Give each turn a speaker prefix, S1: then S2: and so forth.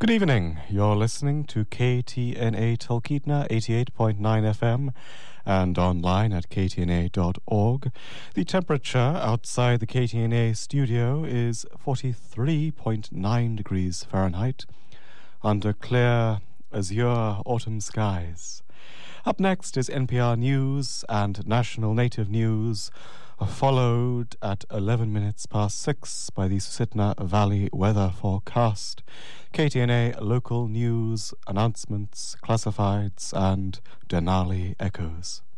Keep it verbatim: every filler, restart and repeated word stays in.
S1: Good evening. You're listening to K T N A Talkeetna eighty-eight point nine F M and online at k t n a dot org. The temperature outside the K T N A studio is forty-three point nine degrees Fahrenheit under clear azure autumn skies. Up next is N P R News and National Native News, followed at eleven minutes past six by the Susitna Valley weather forecast, K T N A local news, announcements, classifieds, and Denali echoes.